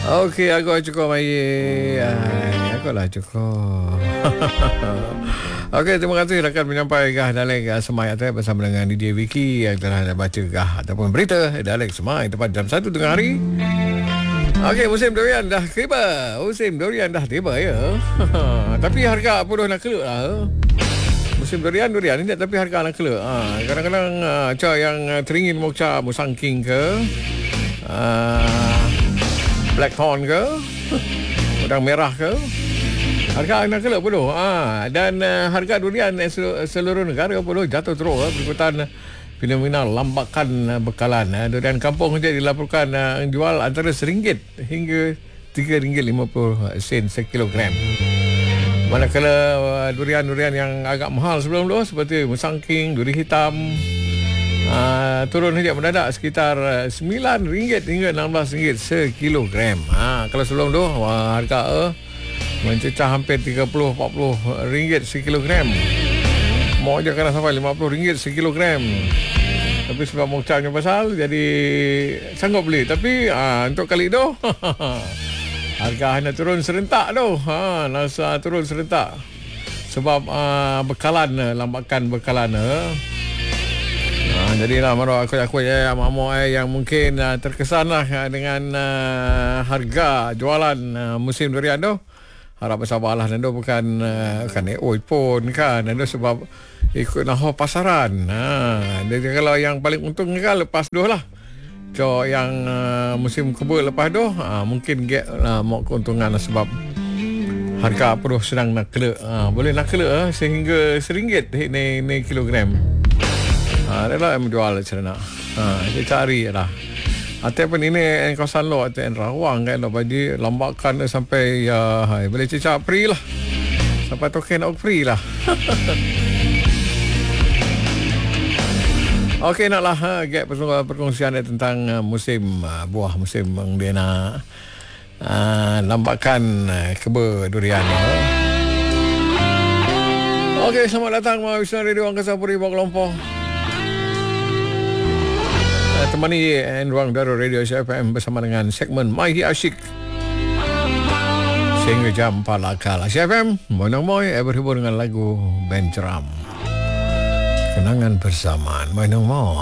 Okey, aku cukup mai. Aku lah cukup. Okey, terima kasih rakan menyampaikan dalam Semai atas bersama dengan DJ Vicky yang telah baca ataupun berita dalam Semai tepat jam 1 tengah hari. Okey, musim durian dah tiba. Musim durian dah tiba ya. Tapi harga apa dah nak kelak lah. Musim durian ni tapi harga nak kelak. Kadang-kadang macam yang teringin macam musangking ke. Blackthorn ke, udang merah ke, harga nak kelak puluh. Dan harga durian seluruh negara puluh jatuh terus berikutan fenomena lambakan bekalan. Durian kampung saja dilaporkan jual antara RM1 hingga RM3.50 sekilogram. Manakala durian-durian yang agak mahal sebelum tu seperti musangking, duri hitam turun saja mendadak sekitar RM9 hingga RM16 sekilogram. Kalau sebelum tu harga mencecah hampir RM30-40 sekilogram. Mau je kena sampai RM50 sekilogram. Tapi sebab mocahnya pasal jadi sanggup beli. Tapi untuk kali tu harga hanya turun serentak tu. Nasa turun serentak sebab bekalan, lambakan bekalan. Jadilah maru aku yang mungkin terkesan lah dengan harga jualan musim durian tu. Harap bersabarlah Nando bukan oi pun kan Nando sebab ikut naho pasaran. Jadi kalau yang paling untung kan lepas tu lah. So yang musim kebun lepas tu mungkin get mau keuntungan lah, sebab harga perlu sedang nak kelak. Boleh nak kelak sehingga RM1 ni kilogram. Adalah yang menjual macam mana. Dia cari lah. Ataupun ini kawasan lo atau rawang kan lo bagi lambakan sampai boleh cecak free lah. Sampai token free lah. Okey, naklah get perkongsian tentang musim buah, musim dia nak lambakan kebun durian. Okey, selamat datang Wisna Radio Angkasa Puri Bawah Kelompok. Temani ruang Darul Radio SFM bersama dengan segmen Mai Asyik sehingga jam 4 lakal. SFM Moy berhubung dengan lagu Ben Ceram, kenangan bersamaan. Moy